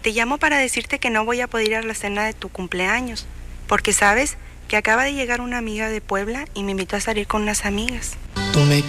te llamo para decirte que no voy a poder ir a la cena de tu cumpleaños, porque sabes que acaba de llegar una amiga de Puebla y me invitó a salir con unas amigas. Tú me